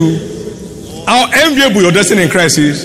how enviable your destiny in Christ is,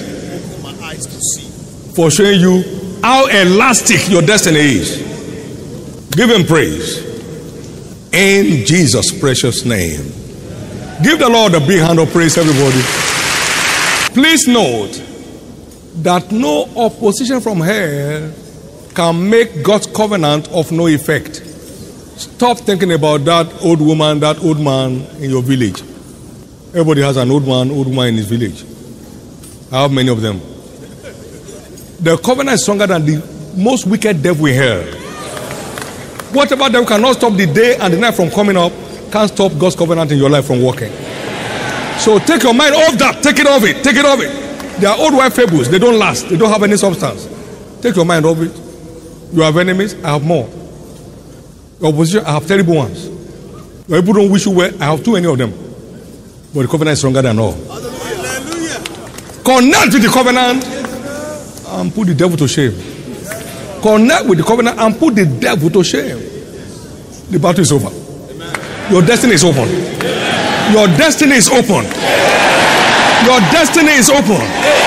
for showing you how elastic your destiny is. Give him praise in Jesus' precious name. Give the Lord a big hand of praise, everybody. Please note that no opposition from hell can make God's covenant of no effect. Stop thinking about that old woman, that old man in your village. Everybody has an old man, old woman in his village. I have many of them. The covenant is stronger than the most wicked devil in hell. Whatever devil cannot stop the day and the night from coming up, can't stop God's covenant in your life from working. So take your mind off that. Take it off it. Take it off it. They are old wife fables. They don't last. They don't have any substance. Take your mind off it. You have enemies. I have more. Your opposition, I have terrible ones. Your people don't wish you well. I have too many of them. But the covenant is stronger than all. Hallelujah. Connect with the covenant and put the devil to shame. Connect with the covenant and put the devil to shame. The battle is over. Your destiny is open. Your destiny is open. Your destiny is open.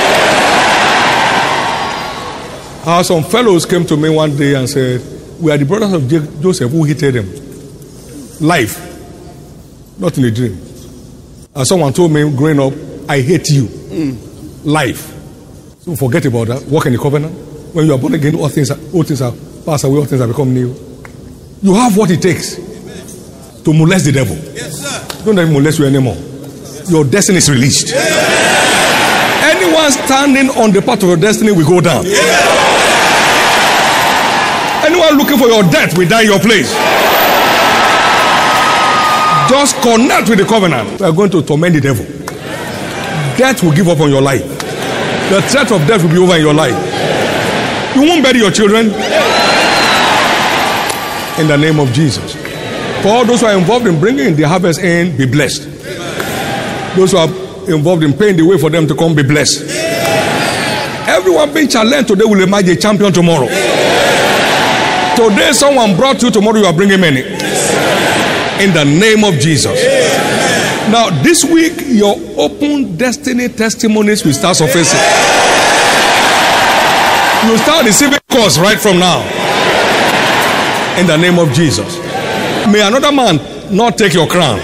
Some fellows came to me one day and said, we are the brothers of Joseph who hated him. Life. Not in a dream. And someone told me growing up, I hate you. Life. So forget about that. Walk in the covenant. When you are born again, all things are passed away, all things have become new. You have what it takes to molest the devil. Yes, sir. Don't let him molest you anymore. Your destiny is released. Yeah. Anyone standing on the path of your destiny will go down. Yeah. Anyone looking for your death will die in your place. Just connect with the covenant. We are going to torment the devil. Death will give up on your life. The threat of death will be over in your life. You won't bury your children. In the name of Jesus. For all those who are involved in bringing the harvest in, be blessed. Those who are involved in paying the way for them to come, be blessed. Everyone being challenged today will emerge a champion tomorrow. Today someone brought you, tomorrow you are bringing many. In the name of Jesus. Now this week your open destiny testimonies will start surfacing. You start receiving calls right from now. In the name of Jesus. May another man not take your crown.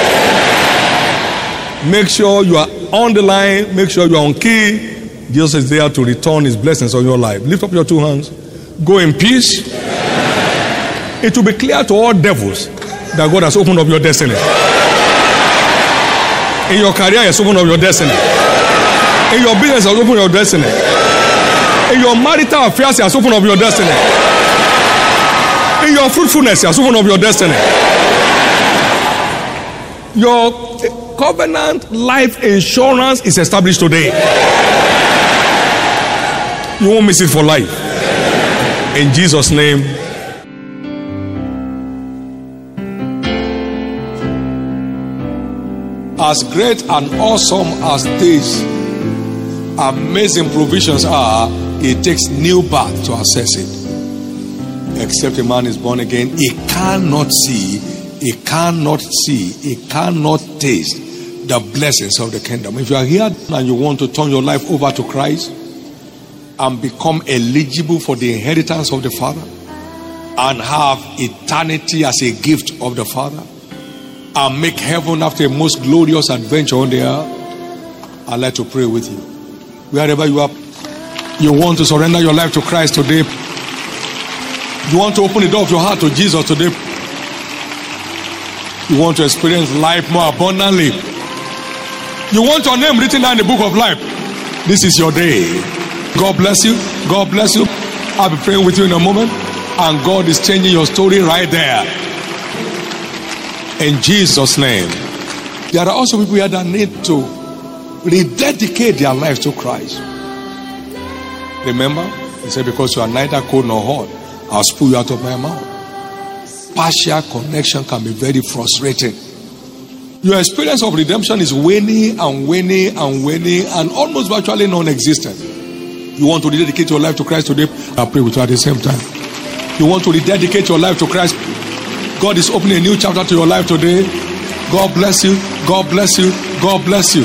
Make sure you are on the line. Make sure you are on key. Jesus is there to return his blessings on your life. Lift up your two hands. Go in peace. It will be clear to all devils that God has opened up your destiny. In your career, he has opened up your destiny. In your business, he has opened up your destiny. In your marital affairs, he has opened up your destiny. In your fruitfulness, he has opened up your destiny. Your covenant life insurance is established today. You won't miss it for life. In Jesus' name. As great and awesome as these amazing provisions are, it takes new birth to access it. Except a man is born again, he cannot see, he cannot taste the blessings of the kingdom. If you are here and you want to turn your life over to Christ and become eligible for the inheritance of the Father and have eternity as a gift of the Father and make heaven after a most glorious adventure on the earth, I'd like to pray with you. Wherever you are, you want to surrender your life to Christ today. You want to open the door of your heart to Jesus today. You want to experience life more abundantly. You want your name written down in the book of life. This is your day. God bless you. God bless you. I'll be praying with you in a moment. And God is changing your story right there. In Jesus' name. There are also people here that need to rededicate their lives to Christ. Remember, he said, because you are neither cold nor hot, I'll spew you out of my mouth. Partial connection can be very frustrating. Your experience of redemption is waning and waning and waning and almost virtually non-existent. You want to rededicate your life to Christ today? I'll pray with you at the same time. You want to rededicate your life to Christ? God is opening a new chapter to your life today. God bless you. God bless you. God God bless you.